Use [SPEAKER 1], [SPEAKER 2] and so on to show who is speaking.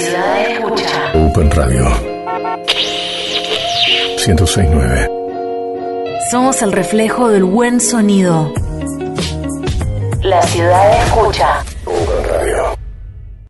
[SPEAKER 1] ciudad escucha.
[SPEAKER 2] Open Radio 106.9.
[SPEAKER 1] Somos el reflejo del buen sonido. La ciudad escucha.
[SPEAKER 2] Open Radio.